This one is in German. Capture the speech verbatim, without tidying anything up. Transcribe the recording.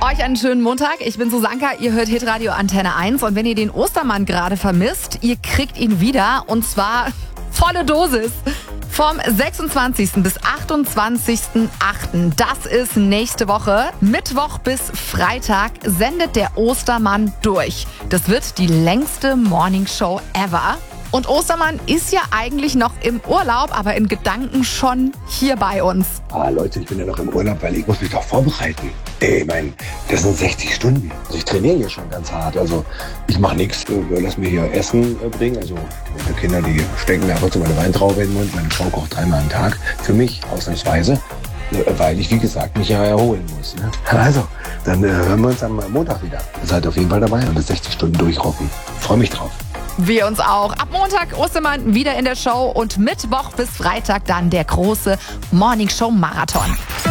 Euch einen schönen Montag. Ich bin Susanka, ihr hört Hitradio Antenne eins. Und wenn ihr den Ostermann gerade vermisst, ihr kriegt ihn wieder. Und zwar volle Dosis. Vom sechsundzwanzigsten bis achtundzwanzigsten achten Das ist nächste Woche. Mittwoch bis Freitag sendet der Ostermann durch. Das wird die längste Morningshow ever. Und Ostermann ist ja eigentlich noch im Urlaub, aber in Gedanken schon hier bei uns. Ah, Leute, ich bin ja noch im Urlaub, weil ich muss mich doch vorbereiten. Ey, ich mein, das sind sechzig Stunden. Also ich trainiere hier schon ganz hart. Also ich mache nichts, äh, lass mir hier Essen äh, bringen. Also meine Kinder, die stecken mir einfach so meine Weintraube in den Mund. Meine Frau kocht dreimal am Tag für mich, ausnahmsweise. Äh, weil ich, wie gesagt, mich ja erholen muss. Ne? Also, dann äh, hören wir uns am Montag wieder. Ihr seid auf jeden Fall dabei und bis sechzig Stunden durchrocken. Freue mich drauf. Wir uns auch. Ab Montag Ostermann wieder in der Show und Mittwoch bis Freitag dann der große Morningshow-Marathon.